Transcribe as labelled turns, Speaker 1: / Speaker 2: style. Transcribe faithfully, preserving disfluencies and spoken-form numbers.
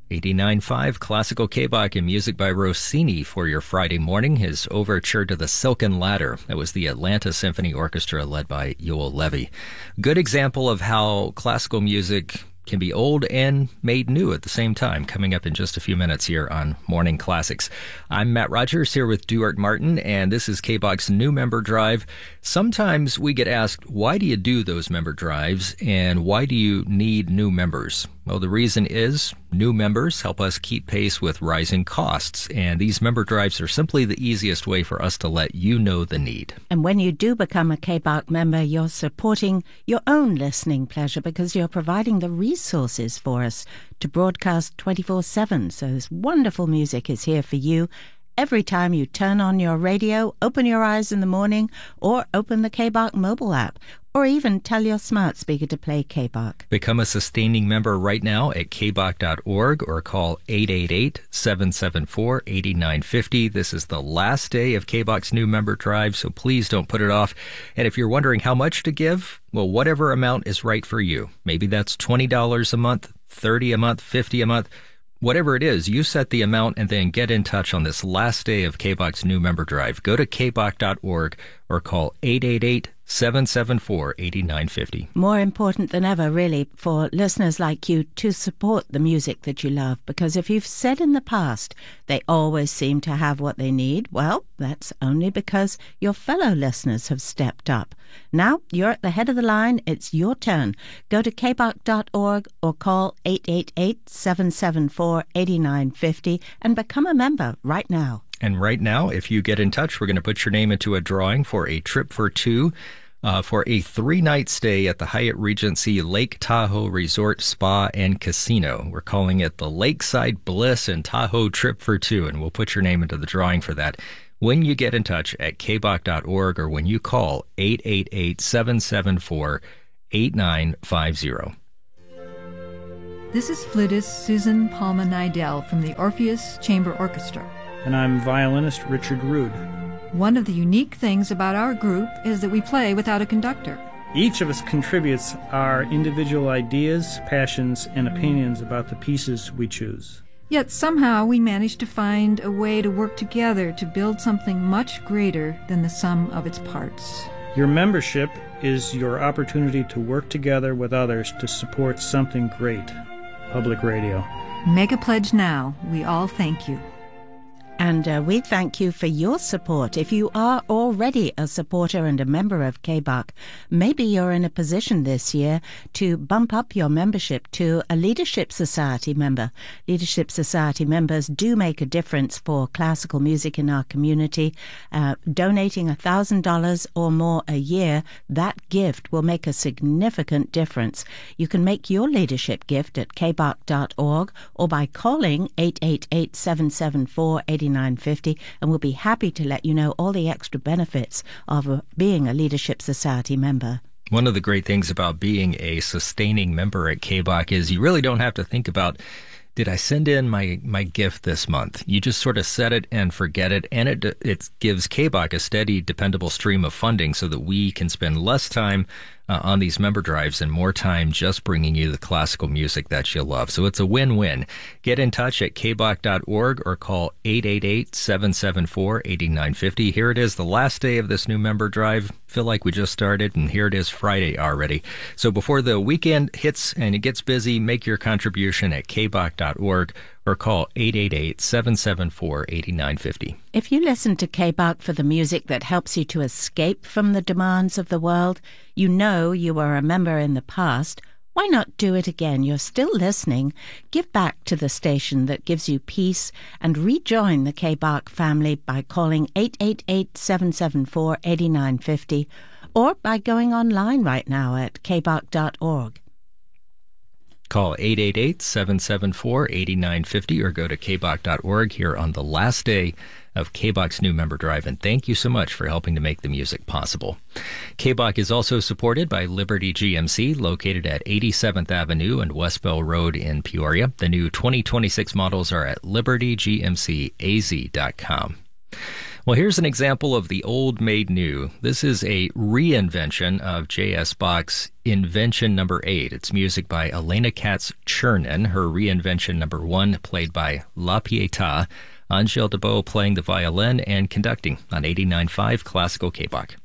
Speaker 1: eighty-nine point five Classical K-Bach and music by Rossini for your Friday morning. His overture to the Silken Ladder. That was the Atlanta Symphony Orchestra led by Yoel Levy. Good example of how classical music can be old and made new at the same time, coming up in just a few minutes here on Morning Classics. I'm Matt Rogers here with Duart Martin, and this is K-Bach's new member drive. Sometimes we get asked, why do you do those member drives, and why do you need new members? Well, the reason is new members help us keep pace with rising costs, and these member drives are simply the easiest way for us to let you know the need.
Speaker 2: And when you do become a K-Bach member, you're supporting your own listening pleasure because you're providing the resources for us to broadcast twenty-four seven. So this wonderful music is here for you every time you turn on your radio, open your eyes in the morning, or open the K-Bach mobile app, or even tell your smart speaker to play K-Bach.
Speaker 1: Become a sustaining member right now at k bach dot org or call eight eight eight, seven seven four, eight nine five zero. This is the last day of K-Bach's new member drive, so please don't put it off. And if you're wondering how much to give, well, whatever amount is right for you. Maybe that's twenty dollars a month, thirty dollars a month, fifty dollars a month. Whatever it is, you set the amount and then get in touch on this last day of K-Bach's new member drive. Go to k bach dot org or call eight eight eight, seven seven four, eight nine five zero.
Speaker 2: More important than ever, really, for listeners like you to support the music that you love, because if you've said in the past they always seem to have what they need, well, that's only because your fellow listeners have stepped up. Now you're at the head of the line. It's your turn. Go to k bach dot org or call eight eight eight, seven seven four, eight nine five zero and become a member right now.
Speaker 1: And right now, if you get in touch, we're going to put your name into a drawing for a trip for two uh, for a three-night stay at the Hyatt Regency Lake Tahoe Resort Spa and Casino. We're calling it the Lakeside Bliss and Tahoe Trip for Two, and we'll put your name into the drawing for that when you get in touch at k bach dot org or when you call eight eight eight, seven seven four, eight nine five zero.
Speaker 3: This is flutist Susan Palma Nidell from the Orpheus Chamber Orchestra.
Speaker 4: And I'm violinist Richard Rood.
Speaker 3: One of the unique things about our group is that we play without a conductor.
Speaker 4: Each of us contributes our individual ideas, passions, and opinions about the pieces we choose.
Speaker 3: Yet somehow we manage to find a way to work together to build something much greater than the sum of its parts.
Speaker 4: Your membership is your opportunity to work together with others to support something great. Public Radio.
Speaker 3: Make a pledge now. We all thank you.
Speaker 2: And uh, we thank you for your support. If you are already a supporter and a member of K-Bach, maybe you're in a position this year to bump up your membership to a Leadership Society member. Leadership Society members do make a difference for classical music in our community. Uh, donating one thousand dollars or more a year, that gift will make a significant difference. You can make your leadership gift at k bach dot org or by calling eight eight eight, seven seven four, eight nine five zero, and we'll be happy to let you know all the extra benefits of uh, being a Leadership Society member.
Speaker 1: One of the great things about being a sustaining member at K-Bach is you really don't have to think about, did I send in my, my gift this month? You just sort of set it and forget it, and it it gives K-Bach a steady, dependable stream of funding so that we can spend less time uh, on these member drives and more time just bringing you the classical music that you love. So it's a win-win. Get in touch at k bach dot org or call eight eight eight, seven seven four, eight nine five zero. Here it is, the last day of this new member drive. Feel like we just started, and here it is Friday already. So before the weekend hits and it gets busy, make your contribution at k bach dot org or call eight eight eight, seven seven four, eight nine five zero.
Speaker 2: If you listen to K-Bach for the music that helps you to escape from the demands of the world, you know you were a member in the past. Why not do it again? You're still listening. Give back to the station that gives you peace and rejoin the K-Bach family by calling eight eight eight, seven seven four, eight nine five zero or by going online right now at k bach dot org.
Speaker 1: Call eight eight eight, seven seven four, eight nine five zero or go to k bach dot org here on the last day of K-Bach's new member drive. And thank you so much for helping to make the music possible. K-Bach is also supported by Liberty G M C, located at eighty-seventh Avenue and West Bell Road in Peoria. The new twenty twenty-six models are at liberty g m c a z dot com. Well, here's an example of the old made new. This is a reinvention of J S. Bach's Invention Number Eight. It's music by Elena Katz-Chernin. Her reinvention number one, played by La Pietà. Angèle Debow playing the violin and conducting on eighty-nine point five Classical K B O C.